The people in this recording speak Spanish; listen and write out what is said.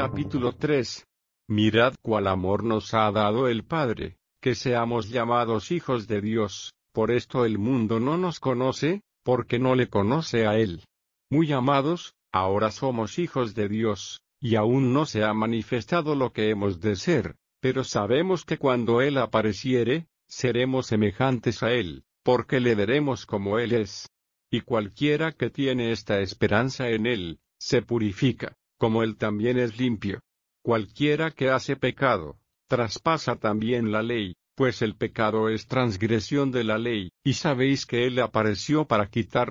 Capítulo 3. Mirad cuál amor nos ha dado el Padre, que seamos llamados hijos de Dios. Por esto el mundo no nos conoce, porque no le conoce a Él. Muy amados, ahora somos hijos de Dios, y aún no se ha manifestado lo que hemos de ser, pero sabemos que cuando Él apareciere, seremos semejantes a Él, porque le veremos como Él es. Y cualquiera que tiene esta esperanza en Él, se purifica, como Él también es limpio. Cualquiera que hace pecado, traspasa también la ley, pues el pecado es transgresión de la ley, y sabéis que Él apareció para quitar